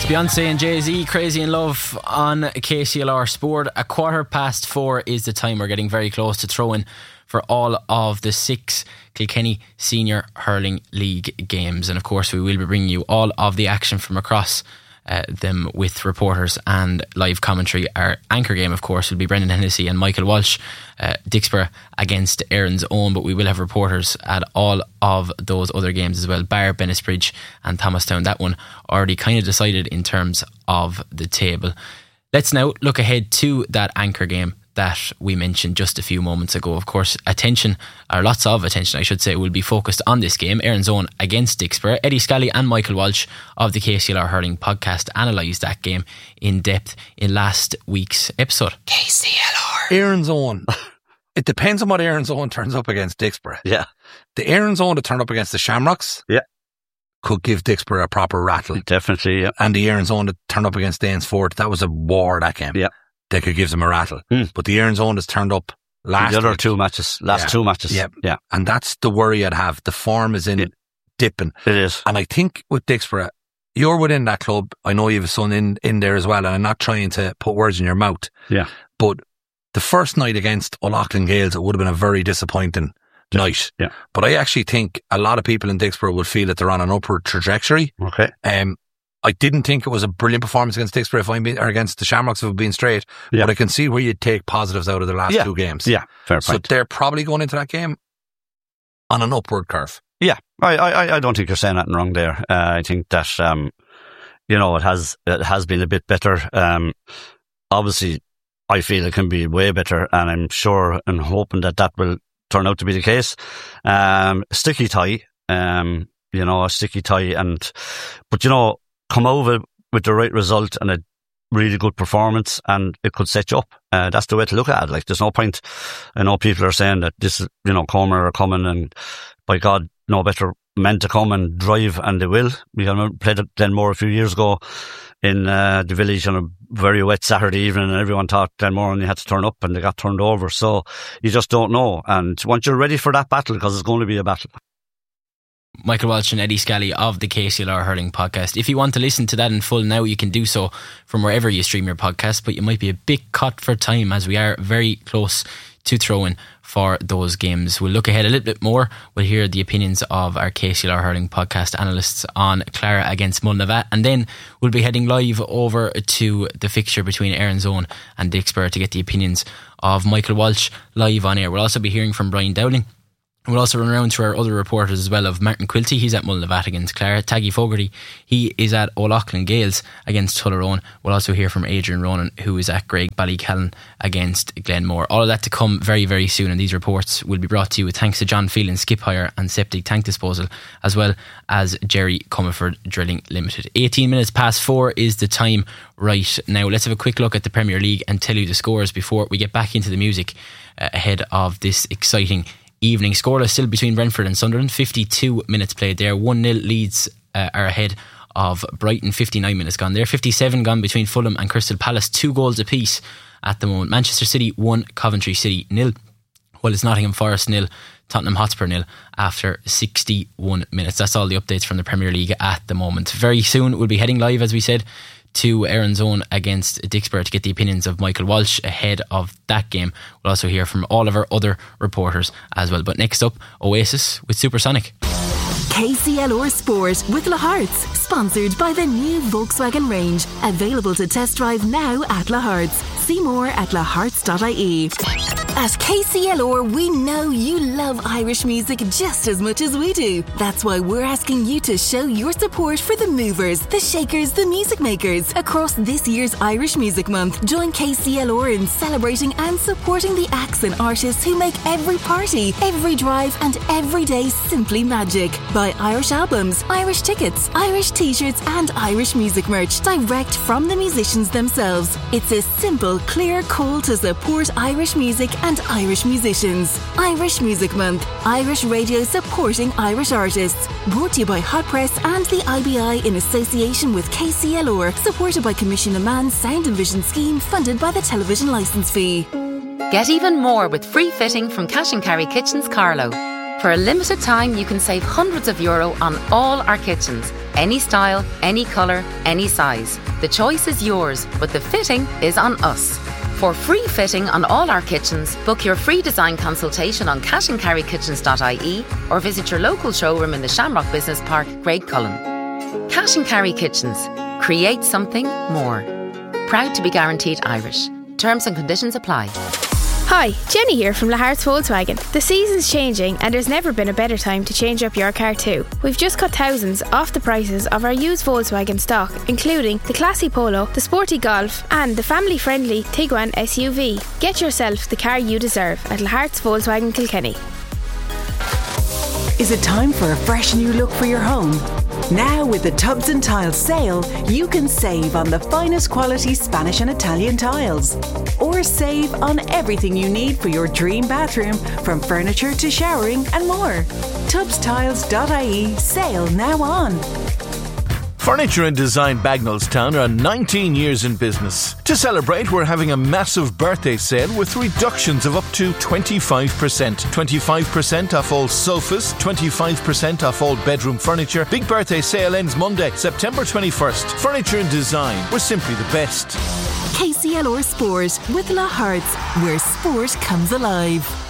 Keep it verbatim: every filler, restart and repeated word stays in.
It's Beyonce and Jay-Z, Crazy in Love on K C L R Sport. A quarter past four is the time. We're getting very close to throwing for all of the six Kilkenny Senior Hurling League games. And of course we will be bringing you all of the action from across uh, them with reporters and live commentary. Our anchor game, of course, will be Brendan Hennessy and Michael Walsh, uh, Dicksboro against Erin's Own, but we will have reporters at all of those other games as well. Bar, Bennisbridge and Thomastown. That one already kind of decided in terms of the table. Let's now look ahead to that anchor game that we mentioned just a few moments ago. Of course, attention, or lots of attention I should say, will be focused on this game, Erin's Own against Dicksboro. Eddie Scally and Michael Walsh of the K C L R Hurling podcast analysed that game in depth in last week's episode. K C L R. Erin's Own. It depends on what Erin's Own turns up against Dicksboro. Yeah. The Erin's Own that turned up against the Shamrocks yeah. could give Dicksboro a proper rattle. Definitely, yeah. And the Erin's Own that turned up against Danesfort, that was a war, that game. Yeah. They could give them a rattle. Mm. But the Erin's Own has turned up last The other week. two matches, last yeah. two matches. Yeah. yeah. And that's the worry I'd have. The form is in it, dipping. It is. And I think with Dicksboro, you're within that club. I know you have a son in, in there as well, and I'm not trying to put words in your mouth. Yeah. But the first night against O'Loughlin Gales, it would have been a very disappointing yeah. night. Yeah. But I actually think a lot of people in Dicksboro will feel that they're on an upward trajectory. Okay. Um, I didn't think it was a brilliant performance against Dicksboro if I'm being, or against the Shamrocks if I'm being straight. Yeah. But I can see where you'd take positives out of the last yeah. two games. Yeah, fair so point. So they're probably going into that game on an upward curve. Yeah, I, I, I don't think you're saying anything wrong there. Uh, I think that, um, you know, it has, it has been a bit better. Um, obviously, I feel it can be way better, and I'm sure and hoping that that will turn out to be the case. Um, sticky tie, um, you know, a sticky tie, and, but you know, come over with the right result and a really good performance, and it could set you up. Uh, that's the way to look at it. Like, there's no point. I know people are saying that this, you know, Comer are coming, and by God, no better men to come and drive, and they will. We played at Glenmore a few years ago in uh, the village on a very wet Saturday evening, and everyone thought Glenmore only had to turn up, and they got turned over. So you just don't know. And once you're ready for that battle, because it's going to be a battle. Michael Walsh and Eddie Scally of the K C L R Hurling podcast. If you want to listen to that in full now, you can do so from wherever you stream your podcast, but you might be a bit cut for time as we are very close to throwing for those games. We'll look ahead a little bit more. We'll hear the opinions of our K C L R Hurling podcast analysts on Clara against Mulnavat, and then we'll be heading live over to the fixture between Erin's Own and Dicksboro to get the opinions of Michael Walsh live on air. We'll also be hearing from Brian Dowling. We'll also run around to our other reporters as well, of Martin Quilty, he's at Mulnavat against Clara. Taggy Fogarty, he is at O'Loughlin Gales against Tullaroan. We'll also hear from Adrian Ronan, who is at Greg Ballycallan against Glenmore. All of that to come very, very soon, and these reports will be brought to you with thanks to John Phelan, Skip Hire and Septic Tank Disposal, as well as Jerry Comerford Drilling Limited. eighteen minutes past four is the time right now. Let's have a quick look at the Premier League and tell you the scores before we get back into the music uh, ahead of this exciting evening. Scoreless still between Brentford and Sunderland. fifty-two minutes played there. one nil Leeds uh, are ahead of Brighton. fifty-nine minutes gone there. fifty-seven gone between Fulham and Crystal Palace. Two goals apiece at the moment. Manchester City one, Coventry City nil. Well, it's Nottingham Forest nil, Tottenham Hotspur nil after sixty-one minutes. That's all the updates from the Premier League at the moment. Very soon we'll be heading live, as we said, to Erin's Own against Dicksboro to get the opinions of Michael Walsh ahead of that game. We'll also hear from all of our other reporters as well. But next up, Oasis with Supersonic. K C L R Sport with La Hearts, sponsored by the new Volkswagen range, available to test drive now at La Hearts. See more at la hearts dot I E. At K C L R, we know you love Irish music just as much as we do. That's why we're asking you to show your support for the movers, the shakers, the music makers across this year's Irish Music Month. Join K C L R in celebrating and supporting the acts and artists who make every party, every drive and every day simply magic. Buy Irish albums, Irish tickets, Irish t-shirts and Irish music merch direct from the musicians themselves. It's a simple, clear call to support Irish music and Irish musicians. Irish Music Month. Irish radio supporting Irish artists. Brought to you by Hot Press and the I B I in association with K C L R. Supported by Commission Man's Sound and Vision Scheme, funded by the television licence fee. Get even more with free fitting from Cash and Carry Kitchens Carlow. For a limited time, you can save hundreds of euro on all our kitchens. Any style, any colour, any size. The choice is yours, but the fitting is on us. For free fitting on all our kitchens, book your free design consultation on cash and carry kitchens dot I E or visit your local showroom in the Shamrock Business Park, Craigcullen. Cash and Carry Kitchens. Create something more. Proud to be guaranteed Irish. Terms and conditions apply. Hi, Jenny here from Lahart's Volkswagen. The season's changing and there's never been a better time to change up your car too. We've just cut thousands off the prices of our used Volkswagen stock, including the classy Polo, the sporty Golf and the family-friendly Tiguan S U V. Get yourself the car you deserve at Lahart's Volkswagen Kilkenny. Is it time for a fresh new look for your home? Now with the Tubs and Tiles sale, you can save on the finest quality Spanish and Italian tiles. Or save on everything you need for your dream bathroom, from furniture to showering and more. Tubs Tiles dot I E sale now on. Furniture and Design Bagnallstown are nineteen years in business. To celebrate, we're having a massive birthday sale with reductions of up to twenty-five percent. twenty-five percent off all sofas, twenty-five percent off all bedroom furniture. Big birthday sale ends Monday, September twenty-first. Furniture and Design, we're simply the best. K C L R Sport with Lahart's, where sport comes alive.